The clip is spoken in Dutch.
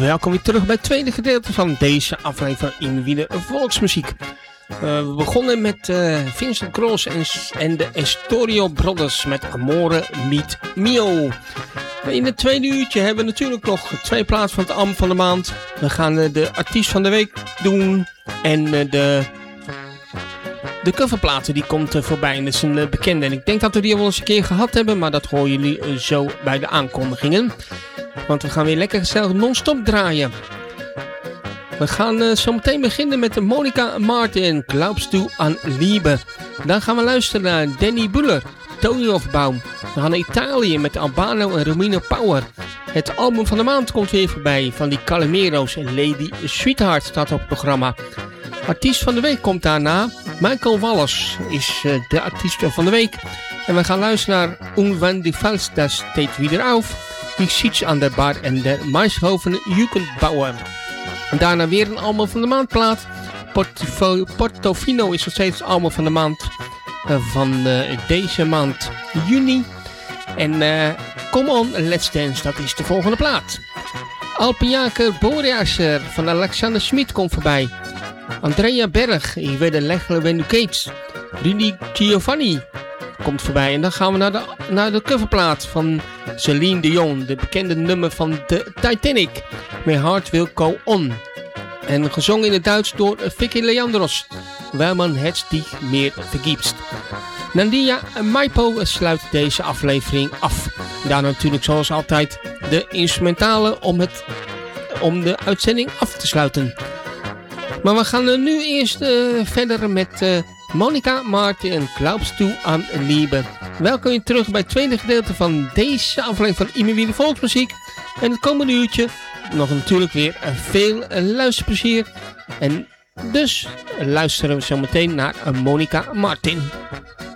welkom weer terug bij het tweede gedeelte van deze aflevering van Inwiede Volksmuziek. We begonnen met Vincent Cross en de Estorio Brothers met Amore Meet Mio. In het tweede uurtje hebben we natuurlijk nog 2 plaatsen van het album van de maand. We gaan de artiest van de week doen en de coverplaten die komt voorbij en dat is een bekende. En ik denk dat we die al eens een keer gehad hebben, maar dat horen jullie zo bij de aankondigingen. Want we gaan weer lekker gezellig non-stop draaien. We gaan zo meteen beginnen met de Monica Martin, Glaubst du an Liebe. Dan gaan we luisteren naar Danny Buller, Tonioffbaum. We gaan naar Italië met Albano en Romino Power. Het album van de maand komt weer voorbij van die Calamero's en Lady Sweetheart staat op het programma. Artiest van de week komt daarna. Michael Wallace is de artiest van de week. En we gaan luisteren naar Und wenn die Fels das steht wieder auf. Die sits aan de bar en de Maishoven Jugendbauer. En daarna weer een album van de maandplaat. Portofino is nog steeds het album van de maand. Van deze maand juni. En Come On Let's Dance, dat is de volgende plaat. Alpenjaker Boreaser van Alexander Schmid komt voorbij. Andrea Berg, Ik weet de Leggle When You Gates. Rudy Giovanni komt voorbij. En dan gaan we naar de coverplaat van Celine Dion. De bekende nummer van de Titanic. My Heart Will Go On. En gezongen in het Duits door Vicky Leandros. Weil man het dich meer vergibt. Nadia Maipo sluit deze aflevering af. Daar natuurlijk zoals altijd de instrumentale om de uitzending af te sluiten. Maar we gaan nu eerst verder met Monica Martin en Glaubst du an Liebe. Welkom terug bij het tweede gedeelte van deze aflevering van Inwiede Volksmuziek. En het komende uurtje nog natuurlijk weer veel luisterplezier. En dus luisteren we zo meteen naar Monica Martin.